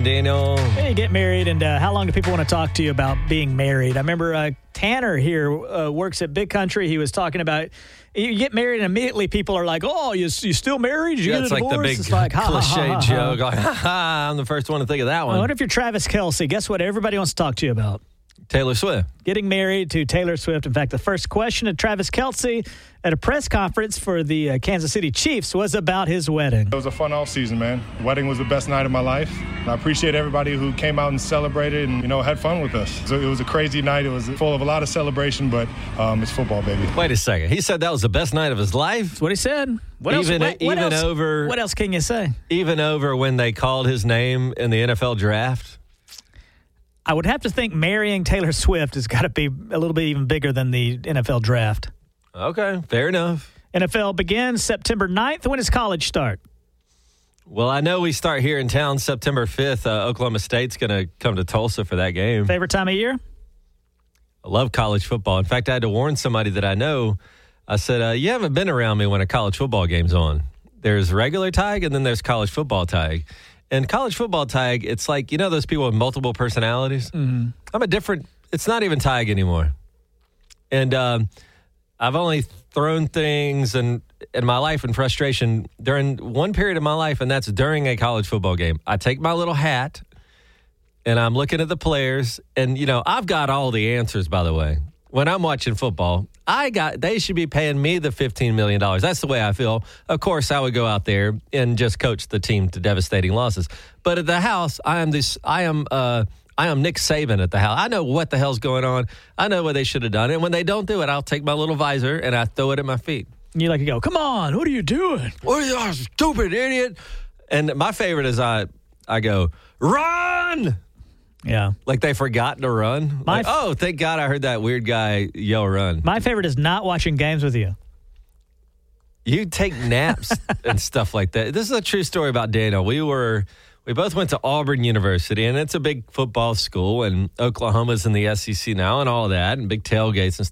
Daniel. Hey, you get married, and how long do people want to talk to you about being married? I remember Tanner here works at Big Country. He was talking about you get married, and immediately people are like, "Oh, you still married? Did you get a divorce?" It's like the big it's like, cliche joke. Like, I'm the first one to think of that one. I wonder if you're Travis Kelce. Guess what? Everybody wants to talk to you about Taylor Swift. Getting married to Taylor Swift. In fact, the first question to Travis Kelce at a press conference for the Kansas City Chiefs was about his wedding. It was a fun offseason, man. The wedding was the best night of my life. I appreciate everybody who came out and celebrated and, had fun with us. So it was a crazy night. It was full of a lot of celebration, but it's football, baby. Wait a second. He said that was the best night of his life? That's what he said. What else can you say? Even over when they called his name in the NFL draft? I would have to think marrying Taylor Swift has got to be a little bit even bigger than the NFL draft. Okay, fair enough. NFL begins September 9th. When does college start? Well, I know we start here in town September 5th. Oklahoma State's going to come to Tulsa for that game. Favorite time of year? I love college football. In fact, I had to warn somebody that I know. I said, you haven't been around me when a college football game's on. There's regular tag, and then there's college football tag. And college football tag, it's like, those people with multiple personalities? Mm-hmm. It's not even tag anymore. And I've only thrown things in my life in frustration during one period of my life, and that's during a college football game. I take my little hat, and I'm looking at the players, and, I've got all the answers, by the way. When I'm watching football, they should be paying me the $15 million. That's the way I feel. Of course, I would go out there and just coach the team to devastating losses. But at the house, I am Nick Saban at the house. I know what the hell's going on. I know what they should have done. And when they don't do it, I'll take my little visor and I throw it at my feet. You like to go, come on, what are you doing? What are you, stupid idiot? And my favorite is I go, run! Yeah. Like they forgot to run. Thank God I heard that weird guy yell run. My favorite is not watching games with you. You take naps and stuff like that. This is a true story about Daniel. We both went to Auburn University, and it's a big football school, and Oklahoma's in the SEC now and all that, and big tailgates and stuff.